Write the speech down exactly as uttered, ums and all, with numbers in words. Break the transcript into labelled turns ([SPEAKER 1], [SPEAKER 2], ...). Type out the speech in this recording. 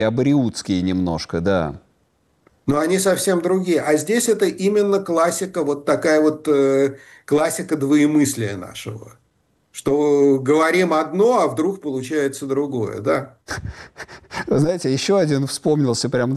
[SPEAKER 1] И абориутские немножко, да.
[SPEAKER 2] Но они совсем другие. А здесь это именно классика, вот такая вот э, классика двоемыслия нашего. Что говорим одно, а вдруг получается другое, да?
[SPEAKER 1] Вы знаете, еще один вспомнился прям